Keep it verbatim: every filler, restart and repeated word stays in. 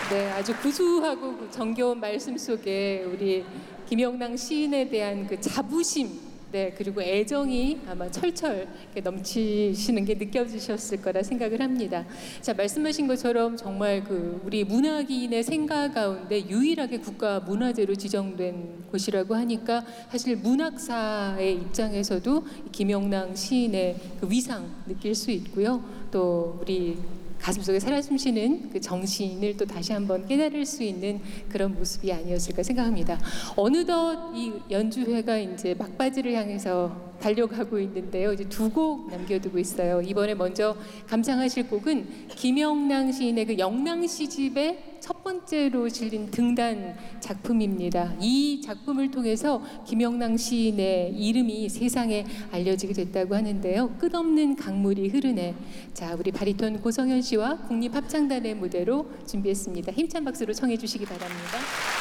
네, 아주 구수하고 정겨운 말씀 속에 우리 김영랑 시인에 대한 그 자부심, 네, 그리고 애정이 아마 철철 넘치시는 게 느껴지셨을 거라 생각을 합니다. 자, 말씀하신 것처럼 정말 그 우리 문화기인의 생각 가운데 유일하게 국가 문화재로 지정된 곳이라고 하니까 사실 문학사의 입장에서도 김영랑 시인의 그 위상 느낄 수 있고요. 또 우리 가슴속에 살아 숨쉬는 그 정신을 또 다시 한번 깨달을 수 있는 그런 모습이 아니었을까 생각합니다. 어느덧 이 연주회가 이제 막바지를 향해서 달려가고 있는데요. 이제 두 곡 남겨두고 있어요. 이번에 먼저 감상하실 곡은 김영랑 시인의 그 영랑 시집의 첫 번째로 실린 등단 작품입니다. 이 작품을 통해서 김영랑 시인의 이름이 세상에 알려지게 됐다고 하는데요. 끝없는 강물이 흐르네. 자, 우리 바리톤 고성현 씨와 국립합창단의 무대로 준비했습니다. 힘찬 박수로 청해 주시기 바랍니다.